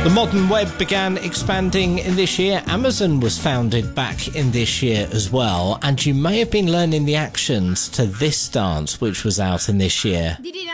The modern web began expanding in this year. Amazon was founded back in this year as well, and you may have been learning the actions to this dance which was out in this year. Did it